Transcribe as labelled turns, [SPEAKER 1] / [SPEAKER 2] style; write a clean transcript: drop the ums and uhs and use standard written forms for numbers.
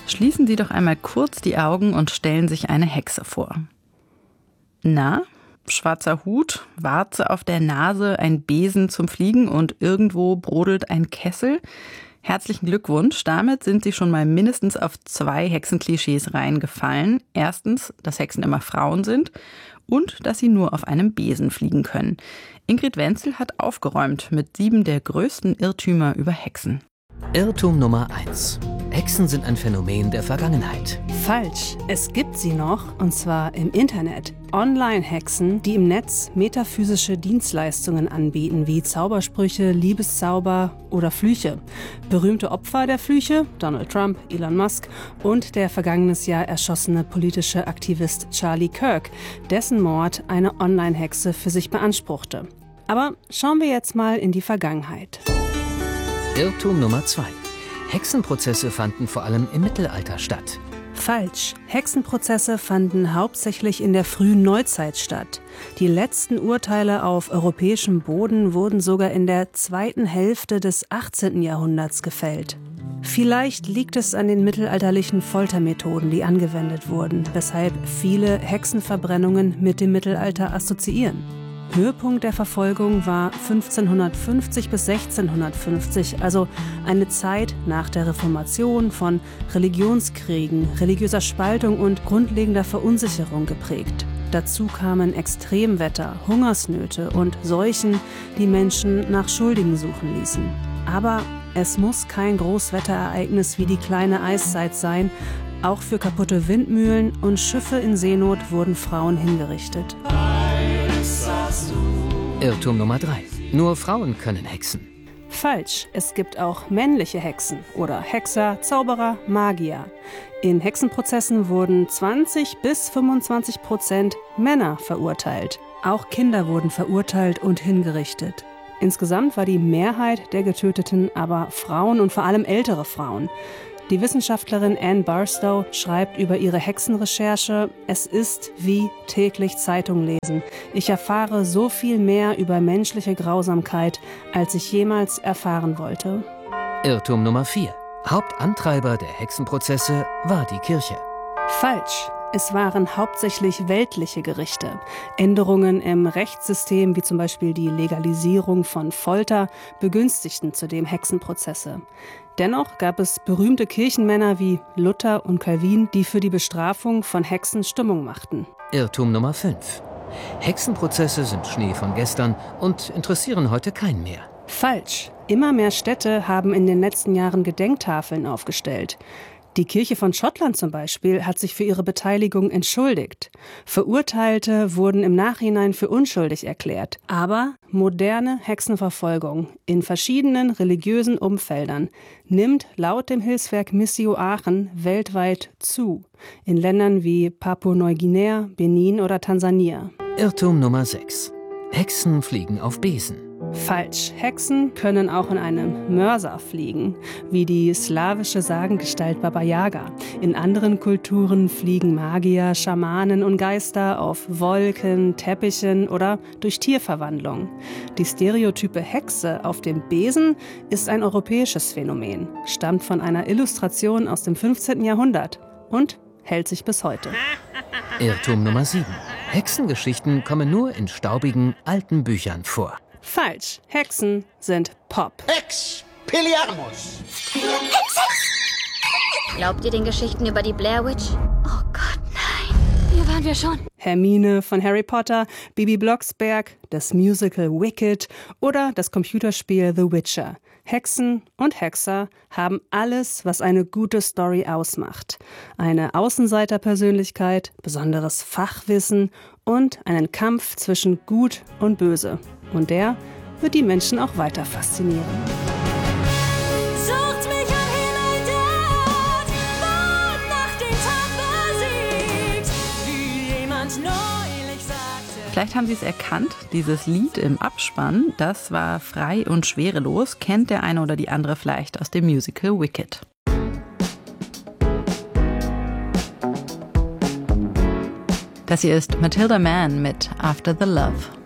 [SPEAKER 1] Schließen Sie doch einmal kurz die Augen und stellen sich eine Hexe vor. Na, schwarzer Hut, Warze auf der Nase, ein Besen zum Fliegen und irgendwo brodelt ein Kessel. Herzlichen Glückwunsch, damit sind Sie schon mal mindestens auf 2 Hexenklischees reingefallen. Erstens, dass Hexen immer Frauen sind und dass sie nur auf einem Besen fliegen können. Ingrid Wenzel hat aufgeräumt mit 7 der größten Irrtümer über Hexen.
[SPEAKER 2] Irrtum Nummer 1. Hexen sind ein Phänomen der Vergangenheit.
[SPEAKER 3] Falsch. Es gibt sie noch, und zwar im Internet. Online-Hexen, die im Netz metaphysische Dienstleistungen anbieten, wie Zaubersprüche, Liebeszauber oder Flüche. Berühmte Opfer der Flüche, Donald Trump, Elon Musk und der vergangenes Jahr erschossene politische Aktivist Charlie Kirk, dessen Mord eine Online-Hexe für sich beanspruchte. Aber schauen wir jetzt mal in die Vergangenheit.
[SPEAKER 2] Irrtum Nummer 2. Hexenprozesse fanden vor allem im Mittelalter statt.
[SPEAKER 3] Falsch. Hexenprozesse fanden hauptsächlich in der frühen Neuzeit statt. Die letzten Urteile auf europäischem Boden wurden sogar in der zweiten Hälfte des 18. Jahrhunderts gefällt. Vielleicht liegt es an den mittelalterlichen Foltermethoden, die angewendet wurden, weshalb viele Hexenverbrennungen mit dem Mittelalter assoziieren. Höhepunkt der Verfolgung war 1550 bis 1650, also eine Zeit nach der Reformation von Religionskriegen, religiöser Spaltung und grundlegender Verunsicherung geprägt. Dazu kamen Extremwetter, Hungersnöte und Seuchen, die Menschen nach Schuldigen suchen ließen. Aber es muss kein Großwetterereignis wie die kleine Eiszeit sein. Auch für kaputte Windmühlen und Schiffe in Seenot wurden Frauen hingerichtet.
[SPEAKER 2] Irrtum Nummer 3. Nur Frauen können hexen.
[SPEAKER 3] Falsch. Es gibt auch männliche Hexen oder Hexer, Zauberer, Magier. In Hexenprozessen wurden 20 bis 25% Männer verurteilt. Auch Kinder wurden verurteilt und hingerichtet. Insgesamt war die Mehrheit der Getöteten aber Frauen und vor allem ältere Frauen. Die Wissenschaftlerin Anne Barstow schreibt über ihre Hexenrecherche: Es ist wie täglich Zeitung lesen. Ich erfahre so viel mehr über menschliche Grausamkeit, als ich jemals erfahren wollte.
[SPEAKER 2] Irrtum Nummer 4. Hauptantreiber der Hexenprozesse war die Kirche.
[SPEAKER 3] Falsch. Es waren hauptsächlich weltliche Gerichte. Änderungen im Rechtssystem, wie zum Beispiel die Legalisierung von Folter, begünstigten zudem Hexenprozesse. Dennoch gab es berühmte Kirchenmänner wie Luther und Calvin, die für die Bestrafung von Hexen Stimmung machten.
[SPEAKER 2] Irrtum Nummer 5. Hexenprozesse sind Schnee von gestern und interessieren heute keinen mehr.
[SPEAKER 3] Falsch. Immer mehr Städte haben in den letzten Jahren Gedenktafeln aufgestellt. Die Kirche von Schottland zum Beispiel hat sich für ihre Beteiligung entschuldigt. Verurteilte wurden im Nachhinein für unschuldig erklärt. Aber moderne Hexenverfolgung in verschiedenen religiösen Umfeldern nimmt laut dem Hilfswerk Missio Aachen weltweit zu. In Ländern wie Papua-Neuguinea, Benin oder Tansania.
[SPEAKER 2] Irrtum Nummer 6. Hexen fliegen auf Besen.
[SPEAKER 3] Falsch. Hexen können auch in einem Mörser fliegen, wie die slawische Sagengestalt Baba Yaga. In anderen Kulturen fliegen Magier, Schamanen und Geister auf Wolken, Teppichen oder durch Tierverwandlung. Die stereotype Hexe auf dem Besen ist ein europäisches Phänomen, stammt von einer Illustration aus dem 15. Jahrhundert und hält sich bis heute.
[SPEAKER 2] Irrtum Nummer 7. Hexengeschichten kommen nur in staubigen, alten Büchern vor.
[SPEAKER 3] Falsch. Hexen sind Pop.
[SPEAKER 4] Expelliarmus!
[SPEAKER 5] Glaubt ihr den Geschichten über die Blair Witch? Oh Gott, nein. Hier waren wir schon.
[SPEAKER 3] Hermine von Harry Potter, Bibi Blocksberg, das Musical Wicked oder das Computerspiel The Witcher. Hexen und Hexer haben alles, was eine gute Story ausmacht. Eine Außenseiterpersönlichkeit, besonderes Fachwissen und einen Kampf zwischen Gut und Böse. Und der wird die Menschen auch weiter faszinieren.
[SPEAKER 6] Sucht mich ein Himmel dort, wo Nacht den Tag besiegt, wie jemand neulich sagte.
[SPEAKER 1] Vielleicht haben Sie es erkannt, dieses Lied im Abspann, das war frei und schwerelos, kennt der eine oder die andere vielleicht aus dem Musical Wicked. Das hier ist Matilda Mann mit After the Love.